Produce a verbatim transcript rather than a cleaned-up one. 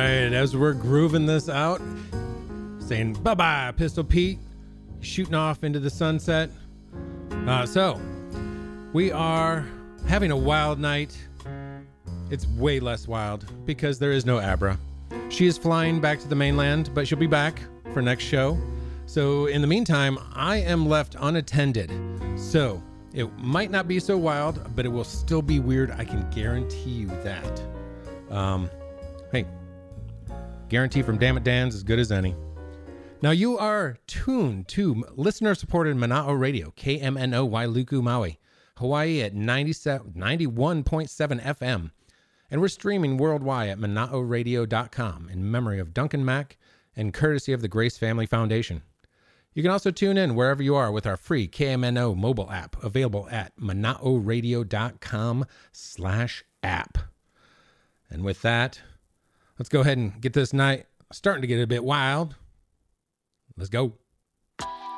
right, as we're grooving this out, saying bye-bye, Pistol Pete, shooting off into the sunset. Uh, so, we are having a wild night. It's way less wild because there is no Abra. She is flying back to the mainland, but she'll be back for next show. So, in the meantime, I am left unattended. So, it might not be so wild, but it will still be weird. I can guarantee you that. Um, hey, guarantee from Damn It Dan's as good as any. Now you are tuned to listener-supported Mana'o Radio, K M N O Wailuku, Maui, Hawaii at ninety-one point seven F M. And we're streaming worldwide at mana'o radio dot com in memory of Duncan Mack and courtesy of the Grace Family Foundation. You can also tune in wherever you are with our free K M N O mobile app available at mana'o radio dot com slash app. And with that, let's go ahead and get this night starting to get a bit wild. Let's go.